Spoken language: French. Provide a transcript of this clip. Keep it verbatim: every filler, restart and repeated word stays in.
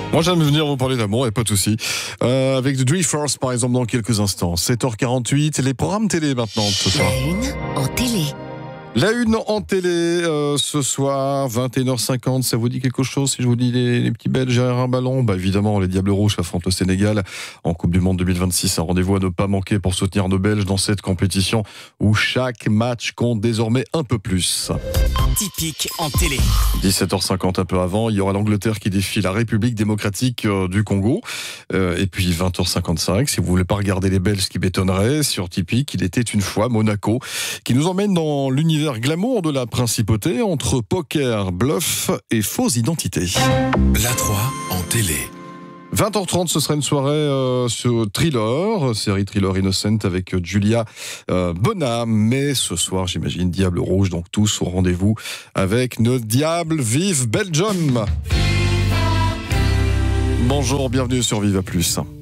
Moi j'aime venir vous parler d'amour, et pas de souci. Euh, avec The Drifters par exemple dans quelques instants. sept heures quarante-huit, les programmes télé maintenant ce soir. La une en télé. La une en télé euh, ce soir, vingt et une heures cinquante, ça vous dit quelque chose si je vous dis les, les petits Belges derrière un ballon? Bah évidemment, les Diables Rouges affrontent le Sénégal en Coupe du Monde deux mille vingt-six. Un rendez-vous à ne pas manquer pour soutenir nos Belges dans cette compétition où chaque match compte désormais un peu plus. Typique en télé. dix-sept heures cinquante, un peu avant, il y aura l'Angleterre qui défie la République démocratique euh, du Congo. Euh, et puis vingt heures cinquante-cinq, si vous voulez pas regarder les Belges qui bétonneraient, sur Typique, il était une fois Monaco, qui nous emmène dans l'univers glamour de la principauté entre poker, bluff et fausse identité. La trois en télé. vingt heures trente, ce sera une soirée euh, sur Thriller, série Thriller Innocent avec Julia euh, Bonham. Mais ce soir, j'imagine, Diable Rouge, donc tous au rendez-vous avec nos Diables. Vive Belgium! Bonjour, bienvenue sur Vive à Plus.